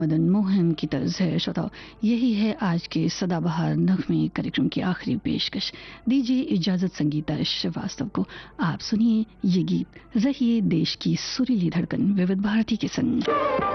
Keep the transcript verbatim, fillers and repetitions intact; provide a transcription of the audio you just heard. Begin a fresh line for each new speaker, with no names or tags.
मदन मोहन की तर्ज है। श्रोताओ, यही है आज के सदाबहार नगमे कार्यक्रम की आखिरी पेशकश। दीजिए इजाजत संगीता श्रीवास्तव को। आप सुनिए ये गीत। रहिए देश की सुरीली धड़कन विविध भारती के संग।